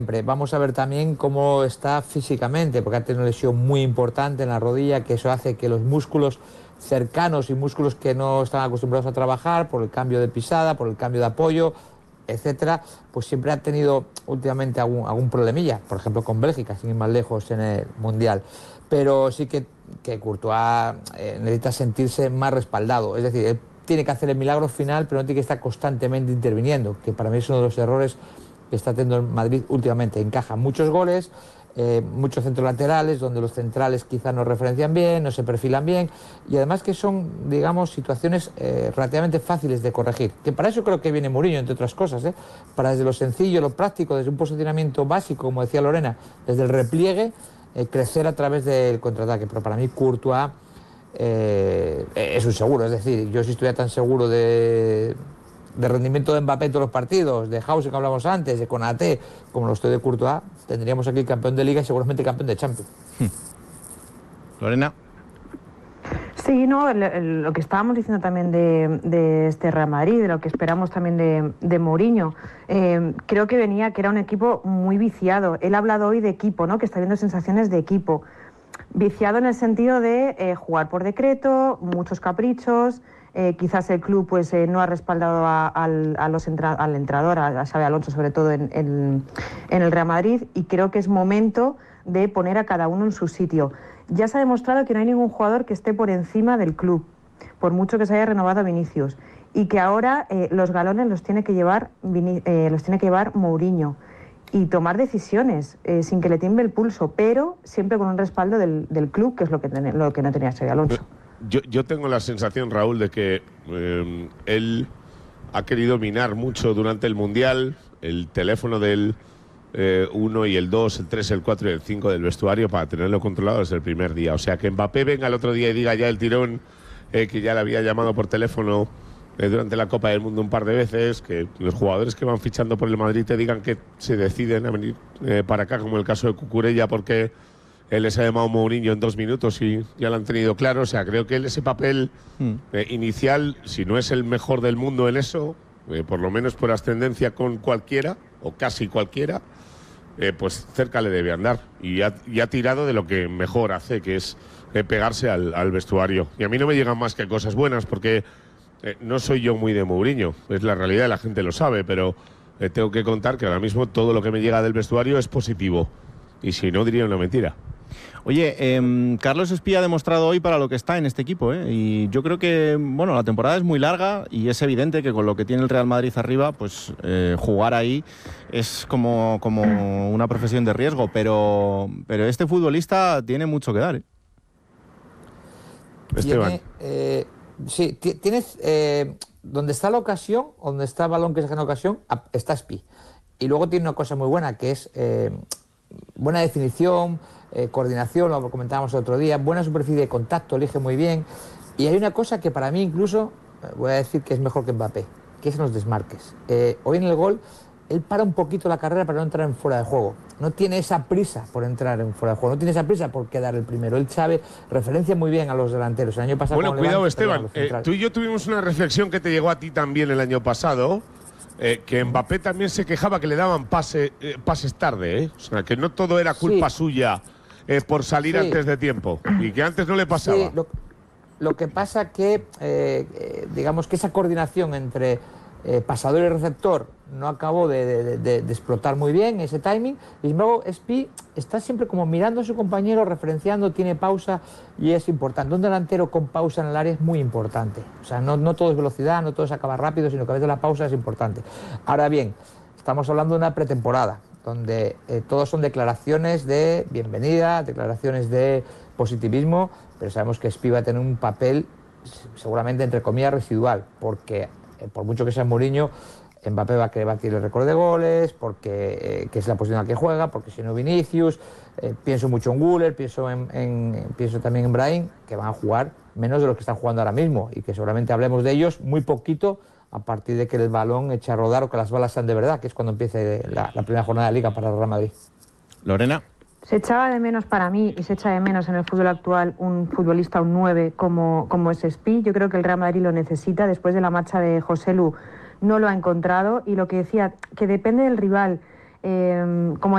Vamos a ver también cómo está físicamente, porque ha tenido una lesión muy importante en la rodilla, que eso hace que los músculos cercanos y músculos que no están acostumbrados a trabajar por el cambio de pisada, por el cambio de apoyo, etcétera, pues siempre ha tenido últimamente algún problemilla, por ejemplo con Bélgica, sin ir más lejos en el Mundial. Pero sí que Courtois necesita sentirse más respaldado, es decir, él tiene que hacer el milagro final, pero no tiene que estar constantemente interviniendo, que para mí es uno de los errores que está teniendo el Madrid últimamente. Encaja muchos goles, muchos centros laterales, donde los centrales quizás no referencian bien, no se perfilan bien, y además que son, digamos, situaciones relativamente fáciles de corregir. Que para eso creo que viene Mourinho, entre otras cosas, para desde lo sencillo, lo práctico, desde un posicionamiento básico, como decía Lorena, desde el repliegue, crecer a través del contraataque. Pero para mí Courtois es un seguro, es decir, yo si estuviera tan seguro de rendimiento de Mbappé en todos los partidos, de Hause que hablamos antes, de Konaté, como lo estoy de Courtois, tendríamos aquí campeón de Liga y seguramente campeón de Champions. Lorena. Sí, no, lo que estábamos diciendo también de este Real Madrid, de lo que esperamos también de Mourinho, creo que era un equipo muy viciado. Él ha hablado hoy de equipo, ¿no? Que está viendo sensaciones de equipo. Viciado en el sentido de jugar por decreto, muchos caprichos. Quizás el club pues no ha respaldado al entrenador, a Xabi Alonso, sobre todo en el Real Madrid, y creo que es momento de poner a cada uno en su sitio. Ya se ha demostrado que no hay ningún jugador que esté por encima del club, por mucho que se haya renovado a Vinicius, y que ahora los galones los tiene que llevar Mourinho y tomar decisiones sin que le tiemble el pulso, pero siempre con un respaldo del club, que es lo que no tenía Xabi Alonso. Yo tengo la sensación, Raúl, de que él ha querido minar mucho durante el Mundial el teléfono del 1 y el 2, el 3, el 4 y el 5 del vestuario para tenerlo controlado desde el primer día. O sea, que Mbappé venga el otro día y diga ya el tirón, que ya le había llamado por teléfono durante la Copa del Mundo un par de veces, que los jugadores que van fichando por el Madrid te digan que se deciden a venir para acá, como el caso de Cucurella, porque él les ha llamado Mourinho en 2 minutos y ya lo han tenido claro. O sea, creo que ese papel inicial, si no es el mejor del mundo en eso, por lo menos por ascendencia con cualquiera, o casi cualquiera, pues cerca le debe andar. Y ha tirado de lo que mejor hace, que es pegarse al vestuario. Y a mí no me llegan más que cosas buenas, porque no soy yo muy de Mourinho, es la realidad, la gente lo sabe, pero tengo que contar que ahora mismo todo lo que me llega del vestuario es positivo. Y si no, diría una mentira. Oye, Carlos Espí ha demostrado hoy para lo que está en este equipo, y yo creo que, bueno, la temporada es muy larga y es evidente que con lo que tiene el Real Madrid arriba, pues jugar ahí es como una profesión de riesgo, pero este futbolista tiene mucho que dar. Esteban. Sí, tienes donde está la ocasión, donde está el balón que se gana ocasión, está Espí. Y luego tiene una cosa muy buena, que es buena definición, coordinación, lo comentábamos el otro día, buena superficie de contacto, elige muy bien. Y hay una cosa que para mí incluso, voy a decir que es mejor que Mbappé, que es en los desmarques. Hoy en el gol, él para un poquito la carrera para no entrar en fuera de juego. No tiene esa prisa por entrar en fuera de juego, no tiene esa prisa por quedar el primero. Él sabe, referencia muy bien a los delanteros. El año pasado, bueno, cuidado, Esteban, tú y yo tuvimos una reflexión que te llegó a ti también el año pasado, que Mbappé también se quejaba que le daban pases tarde, O sea, que no todo era culpa suya por salir antes de tiempo, y que antes no le pasaba. Sí, lo que pasa que, digamos que esa coordinación entre pasador y receptor no acabó de explotar muy bien ese timing, y sin embargo Espí está siempre como mirando a su compañero, referenciando, tiene pausa, y es importante. Un delantero con pausa en el área es muy importante. O sea, no todo es velocidad, no todo es acabar rápido, sino que a veces la pausa es importante. Ahora bien, estamos hablando de una pretemporada donde todos son declaraciones de bienvenida, declaraciones de positivismo, pero sabemos que Espí va a tener un papel seguramente entre comillas residual, porque por mucho que sea Mourinho, Mbappé va a querer batir el récord de goles, porque que es la posición en la que juega, porque si no Vinicius, pienso mucho en Güler, pienso también en Brahim, que van a jugar menos de los que están jugando ahora mismo, y que seguramente hablemos de ellos muy poquito a partir de que el balón eche a rodar o que las balas sean de verdad, que es cuando empiece la primera jornada de Liga para el Real Madrid. Lorena. Se echaba de menos para mí, y se echa de menos en el fútbol actual, un futbolista, un 9 como es Espí. Yo creo que el Real Madrid lo necesita. Después de la marcha de Joselu no lo ha encontrado, y lo que decía, que depende del rival, como